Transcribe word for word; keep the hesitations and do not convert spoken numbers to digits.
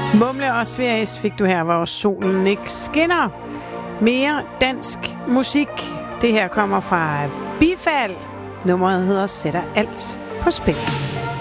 Mumle og Sverige fik du her, hvor solen ikke skinner. Mere dansk musik. Det her kommer fra Bifald. Nummeret hedder Sætter alt på spil.